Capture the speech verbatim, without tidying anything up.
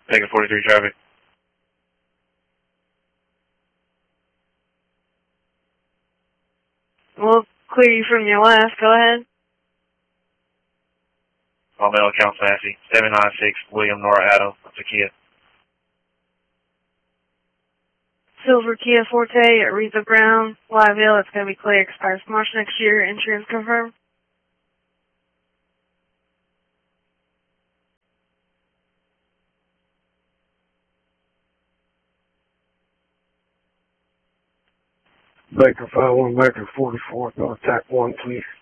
Taking forty-three traffic. We'll clear you from your left. Go ahead. Palmetto, Count Sassy. seven nine six, William Nora Addo. That's a Kia. Silver Kia Forte, Aretha Brown, Lieville. It's going to be clear. Expires March next year. Insurance confirmed. Baker five one, Baker forty-four, contact one, please.